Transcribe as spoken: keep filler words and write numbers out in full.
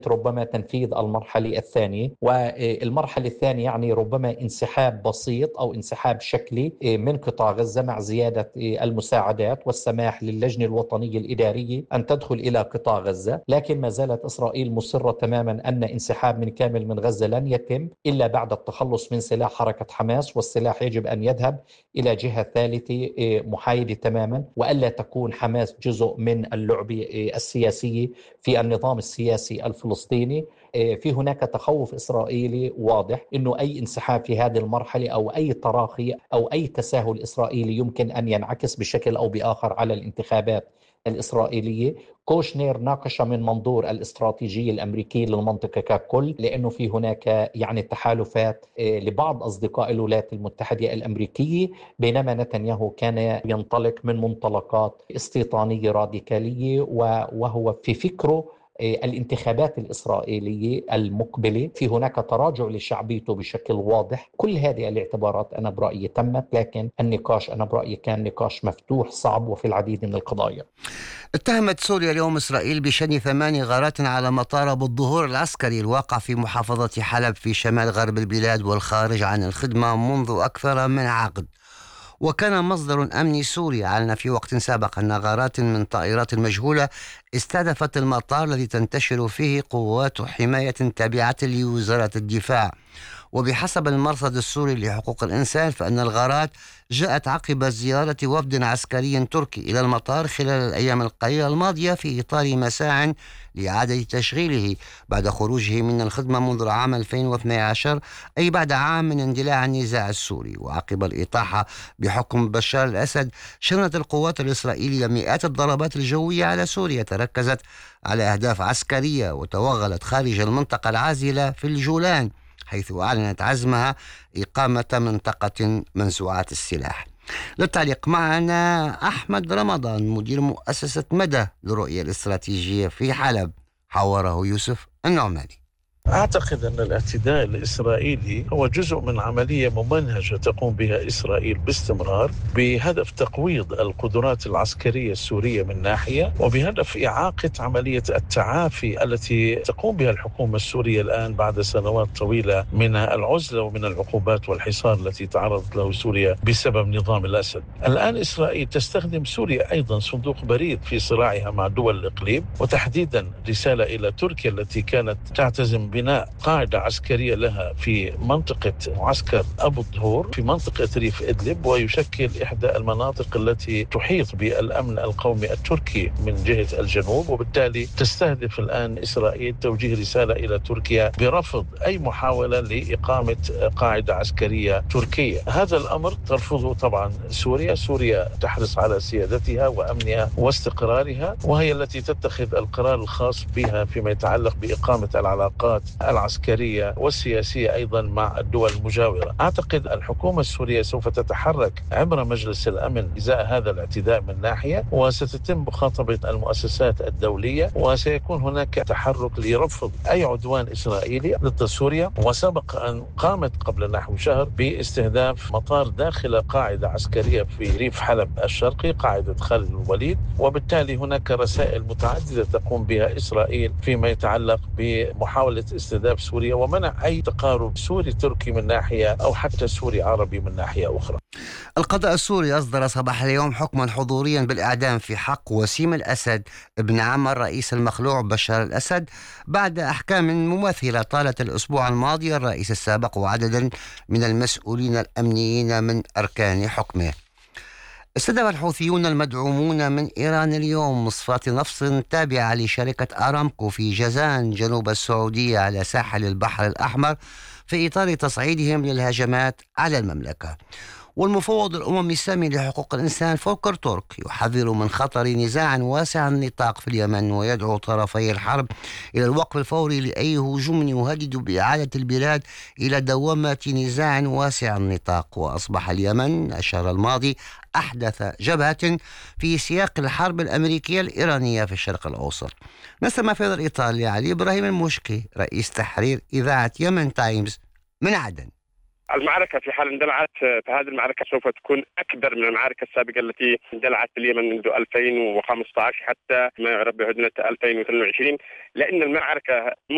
ربما تنفيذ المرحلة الثانية. والمرحلة الثانية يعني ربما انسحاب بسيط أو انسحاب شكلي من قطاع غزة مع زيادة المساعدات والسماح للجنة الوطنية الإدارية أن تدخل إلى قطاع غزة. لكن ما زالت إسرائيل مصرة تماما أن انسحاب من كامل من غزة لن يتم إلا بعد التخلص من سلاح حركة حماس، والسلاح يجب أن يذهب إلى جهة ثالثة محايدة تماما، وألا تكون حماس جزء من اللعبة السياسية في النظام السياسي الفلسطيني. في هناك تخوف إسرائيلي واضح أنه أي انسحاب في هذه المرحلة أو أي تراخي أو أي تساهل إسرائيلي يمكن أن ينعكس بشكل أو بآخر على الانتخابات الإسرائيلية. كوشنير ناقش من منظور الاستراتيجية الأمريكية للمنطقة ككل، لأنه في هناك يعني تحالفات لبعض أصدقاء الولايات المتحدة الأمريكية، بينما نتنياهو كان ينطلق من منطلقات استيطانية راديكالية، وهو في فكره الانتخابات الإسرائيلية المقبلة في هناك تراجع لشعبيته بشكل واضح. كل هذه الاعتبارات أنا برأيي تمت، لكن النقاش أنا برأيي كان نقاش مفتوح صعب وفي العديد من القضايا. اتهمت سوريا اليوم إسرائيل بشن ثماني غارات على مطار أبو الظهور العسكري الواقع في محافظة حلب في شمال غرب البلاد والخارج عن الخدمة منذ أكثر من عقد. وكان مصدر أمني سوري أعلن في وقت سابق أن غارات من طائرات مجهولة استهدفت المطار الذي تنتشر فيه قوات حماية تابعة لوزارة الدفاع. وبحسب المرصد السوري لحقوق الإنسان فإن الغارات جاءت عقب زيارة وفد عسكري تركي إلى المطار خلال الأيام القليلة الماضية في إطار مساع لإعادة تشغيله بعد خروجه من الخدمة منذ العام ألفين واثني عشر، أي بعد عام من اندلاع النزاع السوري. وعقب الإطاحة بحكم بشار الأسد شنت القوات الإسرائيلية مئات الضربات الجوية على سوريا تركزت على أهداف عسكرية وتوغلت خارج المنطقة العازلة في الجولان، حيث أعلنت عزمها إقامة منطقة منزوعة السلاح. للتعليق معنا أحمد رمضان مدير مؤسسة مدى للرؤية الاستراتيجية في حلب، حوره يوسف النعماني. أعتقد أن الاعتداء الإسرائيلي هو جزء من عملية ممنهجة تقوم بها إسرائيل باستمرار بهدف تقويض القدرات العسكرية السورية من ناحية، وبهدف إعاقة عملية التعافي التي تقوم بها الحكومة السورية الآن بعد سنوات طويلة من العزلة ومن العقوبات والحصار التي تعرضت له سوريا بسبب نظام الأسد. الآن إسرائيل تستخدم سوريا أيضا صندوق بريد في صراعها مع دول الإقليم، وتحديدا رسالة إلى تركيا التي كانت تعتزم بناء قاعدة عسكرية لها في منطقة معسكر أبو الظهور في منطقة ريف إدلب، ويشكل إحدى المناطق التي تحيط بالأمن القومي التركي من جهة الجنوب. وبالتالي تستهدف الآن إسرائيل توجيه رسالة إلى تركيا برفض أي محاولة لإقامة قاعدة عسكرية تركية. هذا الأمر ترفضه طبعا سوريا. سوريا تحرص على سيادتها وأمنها واستقرارها، وهي التي تتخذ القرار الخاص بها فيما يتعلق بإقامة العلاقات العسكرية والسياسية أيضا مع الدول المجاورة. أعتقد الحكومة السورية سوف تتحرك عبر مجلس الأمن إزاء هذا الاعتداء من ناحية، وستتم مخاطبة المؤسسات الدولية، وسيكون هناك تحرك لرفض أي عدوان إسرائيلي ضد سوريا. وسبق أن قامت قبل نحو شهر باستهداف مطار داخل قاعدة عسكرية في ريف حلب الشرقي، قاعدة خالد بن الوليد. وبالتالي هناك رسائل متعددة تقوم بها إسرائيل فيما يتعلق بمحاولة استهداف سوريا ومنع أي تقارب سوري تركي من ناحية أو حتى سوري عربي من ناحية أخرى. القضاء السوري أصدر صباح اليوم حكما حضوريا بالإعدام في حق وسيم الأسد ابن عم الرئيس المخلوع بشار الأسد بعد أحكام مماثلة طالت الأسبوع الماضي الرئيس السابق وعددا من المسؤولين الأمنيين من أركان حكمه. استهدف الحوثيون المدعومون من إيران اليوم مصفاة نفط تابعة لشركة أرامكو في جازان جنوب السعودية على ساحل البحر الأحمر في إطار تصعيدهم للهجمات على المملكة. والمفوض الأممي السامي لحقوق الإنسان فولكر تورك يحذر من خطر نزاع واسع النطاق في اليمن، ويدعو طرفي الحرب إلى الوقف الفوري لأي هجوم يهدد بإعادة البلاد إلى دوامة نزاع واسع النطاق. وأصبح اليمن الشهر الماضي أحدث جبهة في سياق الحرب الأمريكية الإيرانية في الشرق الأوسط. نسمع في هذا الإطار لعلي إبراهيم المشكي رئيس تحرير إذاعة يمن تايمز من عدن. المعركة في حال اندلعت فهذه المعركة سوف تكون أكبر من المعركة السابقة التي اندلعت في اليمن منذ ألفين وخمسة عشر حتى ما يعرف بهدنة ألفين واثنين وعشرين، لأن المعركة